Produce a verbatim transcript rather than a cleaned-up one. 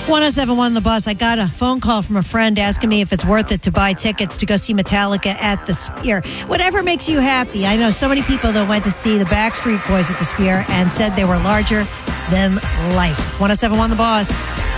one oh seven point one The Buzz. I got a phone call from a friend asking me if it's worth it to buy tickets to go see Metallica at the Sphere. Whatever makes you happy. I know so many people that went to see the Backstreet Boys at the Sphere and said they were larger than life. one oh seven point one The Buzz.